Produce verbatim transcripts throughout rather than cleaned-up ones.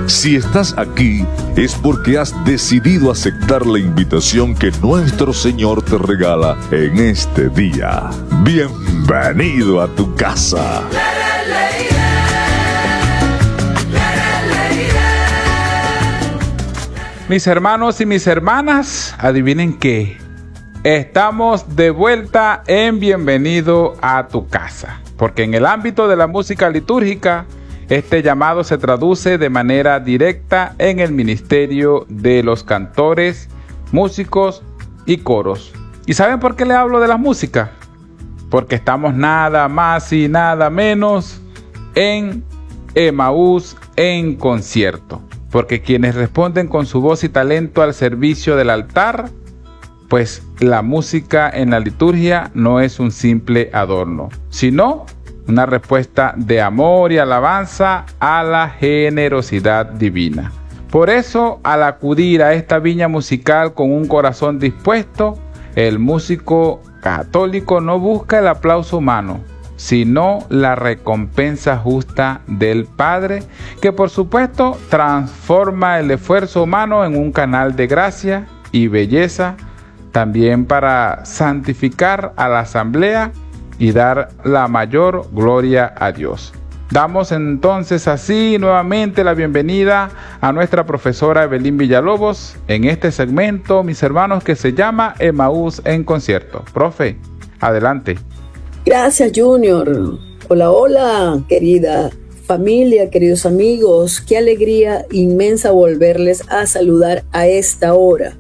Si estás aquí, es porque has decidido aceptar la invitación que nuestro Señor te regala en este día. Bienvenido a tu casa. Mis hermanos y mis hermanas, adivinen qué. Estamos de vuelta en Bienvenido a tu casa. Porque en el ámbito de la música litúrgica, este llamado se traduce de manera directa en el ministerio de los cantores, músicos y coros. ¿Y saben por qué le hablo de la música? Porque estamos nada más y nada menos en Emaús en concierto. Porque quienes responden con su voz y talento al servicio del altar, pues la música en la liturgia no es un simple adorno, sino una respuesta de amor y alabanza a la generosidad divina. Por eso, al acudir a esta viña musical con un corazón dispuesto, el músico católico no busca el aplauso humano, sino la recompensa justa del Padre, que por supuesto transforma el esfuerzo humano en un canal de gracia y belleza, también para santificar a la asamblea y dar la mayor gloria a Dios. Damos entonces así nuevamente la bienvenida a nuestra profesora Evelyn Villalobos en este segmento, mis hermanos, que se llama Emaús en concierto. Profe, adelante. Gracias, Junior. Hola, hola, querida familia, queridos amigos. Qué alegría inmensa volverles a saludar a esta hora.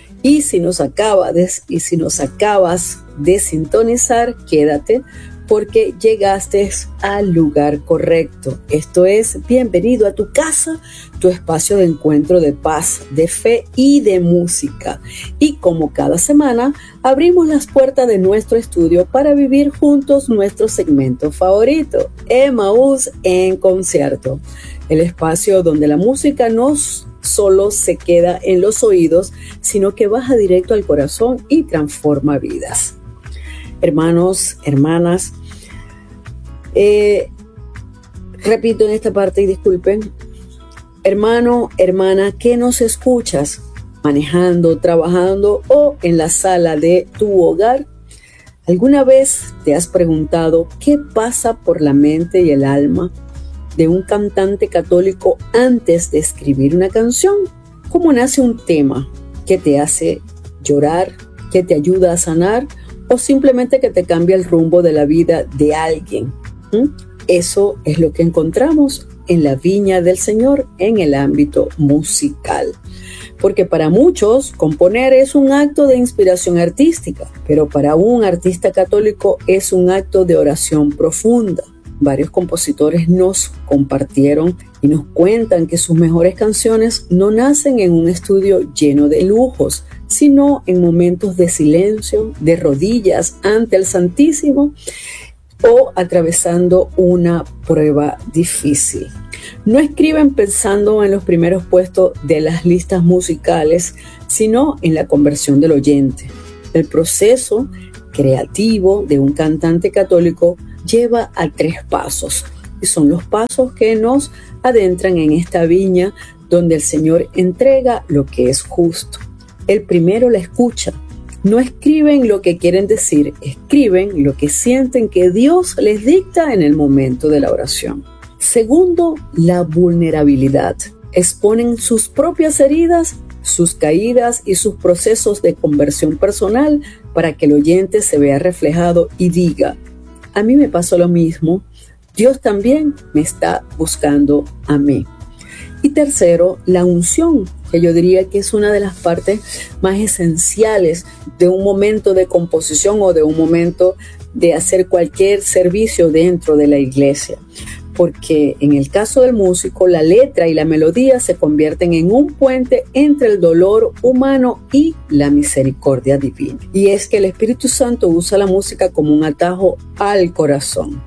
Y si nos acaba de, y si nos acabas de sintonizar, quédate porque llegaste al lugar correcto. Esto es Bienvenido a tu casa, tu espacio de encuentro de paz, de fe y de música. Y como cada semana, abrimos las puertas de nuestro estudio para vivir juntos nuestro segmento favorito, Emaús en concierto. El espacio donde la música nos solo se queda en los oídos, sino que baja directo al corazón y transforma vidas. Hermanos, hermanas, eh, repito en esta parte y disculpen, hermano, hermana, que nos escuchas manejando, trabajando o en la sala de tu hogar, ¿alguna vez te has preguntado qué pasa por la mente y el alma de un cantante católico antes de escribir una canción? ¿Cómo nace un tema que te hace llorar, que te ayuda a sanar o simplemente que te cambia el rumbo de la vida de alguien? ¿Mm? Eso es lo que encontramos en la viña del Señor en el ámbito musical. Porque para muchos componer es un acto de inspiración artística, pero para un artista católico es un acto de oración profunda. Varios compositores nos compartieron y nos cuentan que sus mejores canciones no nacen en un estudio lleno de lujos, sino en momentos de silencio, de rodillas ante el Santísimo o atravesando una prueba difícil. No escriben pensando en los primeros puestos de las listas musicales, sino en la conversión del oyente. El proceso creativo de un cantante católico lleva a tres pasos, y son los pasos que nos adentran en esta viña donde el Señor entrega lo que es justo. El primero, la escucha. No escriben lo que quieren decir, escriben lo que sienten que Dios les dicta en el momento de la oración. Segundo, la vulnerabilidad. Exponen sus propias heridas, sus caídas y sus procesos de conversión personal para que el oyente se vea reflejado y diga: a mí me pasó lo mismo, Dios también me está buscando a mí. Y tercero, la unción, que yo diría que es una de las partes más esenciales de un momento de composición o de un momento de hacer cualquier servicio dentro de la iglesia. Porque en el caso del músico, la letra y la melodía se convierten en un puente entre el dolor humano y la misericordia divina. Y es que el Espíritu Santo usa la música como un atajo al corazón.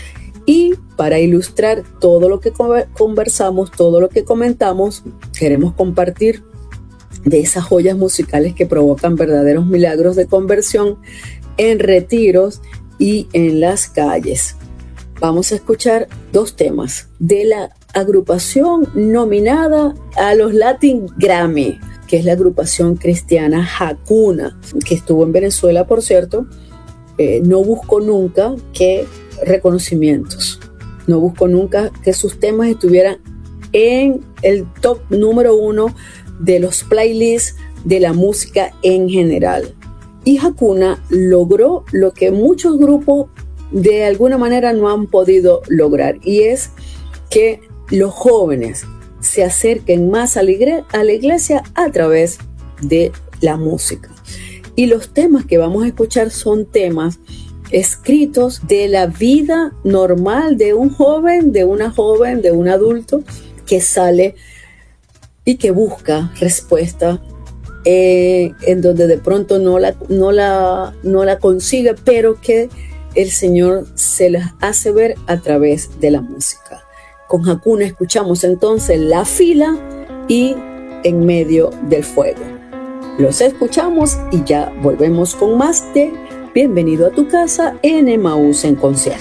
Y para ilustrar todo lo que conversamos, todo lo que comentamos, queremos compartir de esas joyas musicales que provocan verdaderos milagros de conversión en retiros y en las calles. vamos a escuchar dos temas de la agrupación nominada a los Latin Grammy, que es la agrupación cristiana Hakuna, que estuvo en Venezuela, por cierto. Eh, no busco nunca que reconocimientos, no busco nunca que sus temas estuvieran en el top número uno de los playlists de la música en general. Y Hakuna logró lo que muchos grupos de alguna manera no han podido lograr, y es que los jóvenes se acerquen más a la, igre- a la iglesia a través de la música. Y los temas que vamos a escuchar son temas escritos de la vida normal de un joven, de una joven, de un adulto que sale y que busca respuesta eh, en donde de pronto no la, no la, no la consigue, pero que el Señor se las hace ver a través de la música. Con Hakuna escuchamos entonces La Fila y En Medio del Fuego. Los escuchamos y ya volvemos con más de Bienvenido a tu casa en Emaús en concierto.